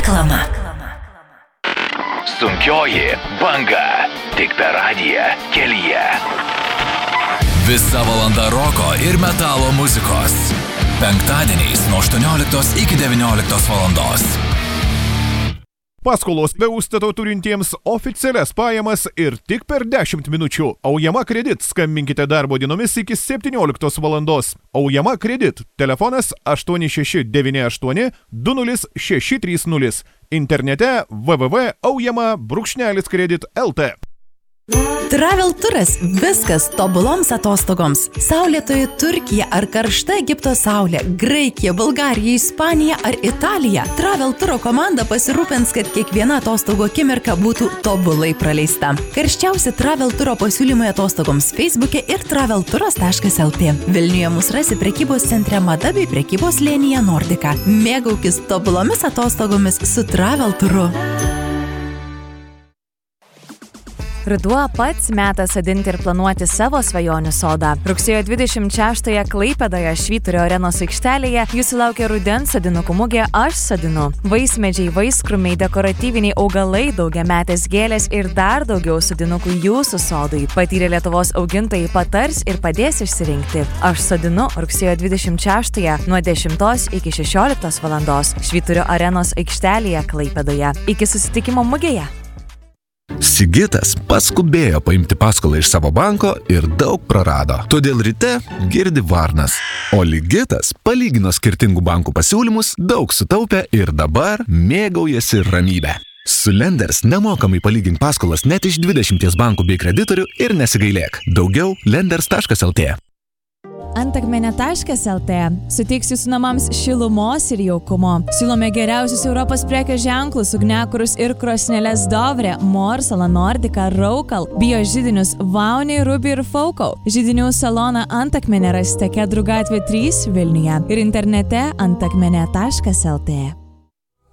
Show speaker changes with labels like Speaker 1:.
Speaker 1: Reklama.
Speaker 2: Sunkioji banga. Tik per radiją kelyje. Visa valanda roko ir metalo muzikos. Penktadieniais nuo 18 iki 19 valandos.
Speaker 3: Paskolos be užstato turintiems oficialias pajamas ir tik per 10 minučių. Aujama Kredit. Skambinkite darbo dienomis iki 17 valandos. Aujama Kredit. Telefonas 8698 20630. Internete www.aujama-kredit.lt.
Speaker 1: Travel turas – viskas tobuloms atostogoms. Saulėtoji Turkija ar karšta Egipto saulė, Graikija, Bulgarija, Ispanija ar Italija. Travel turo komanda pasirūpins, kad kiekviena atostogų akimirka būtų tobulai praleista. Karščiausi Travel turo pasiūlymai atostogoms Facebook'e ir travelturas.lt. Vilniuje mus rasi prekybos centre Mada bei prekybos slėnyje Nordika. Mėgaukis tobulomis atostogomis su Travel turu.
Speaker 4: Ruduo pats metas sodinti ir planuoti savo svajonių sodą. Rugsėjo 26-ąją Klaipėdoje Švyturio arenos aikštelėje jūsų laukia rudens sodinukų mugė Aš sodinu. Vaismedžiai, vaiskrūmiai, dekoratyviniai augalai, daugiametės gėlės ir dar daugiau sodinukų jūsų sodui. Patyrę Lietuvos augintojai patars ir padės išsirinkti. Aš sodinu rugsėjo 26-ąją nuo 10 iki 16 valandos Švyturio arenos aikštelėje Klaipėdoje. Iki susitikimo mugėje.
Speaker 5: Sigitas paskubėjo paimti paskolą iš savo banko ir daug prarado. Todėl ryte girdi varnas. O Ligitas palygino skirtingų bankų pasiūlymus, daug sutaupė ir dabar mėgaujasi ramybę. Su Lenders nemokamai palygink paskolas net iš 20 bankų bei kreditorių ir nesigailėk. Daugiau lenders.lt.
Speaker 4: Antakmenė.lt suteiks jūsų namams šilumos ir jaukumo. Siūlome geriausius Europos prekės ženklus, ugniakurus ir krosneles Dovre, Morsala, Nordika, Raukal, bio židinius Vauni, Ruby ir Faukau. Židinių saloną Antakmenė rasite Kedrų gatvė 3 Vilniuje ir internete antakmenė.lt.